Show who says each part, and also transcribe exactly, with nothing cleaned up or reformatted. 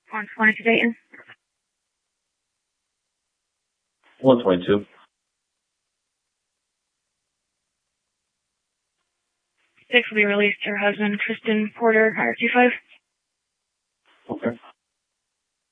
Speaker 1: one twenty to Dayton.
Speaker 2: one twenty-two.
Speaker 1: Six will be released to her husband, Tristan Porter, R two five.
Speaker 2: Okay.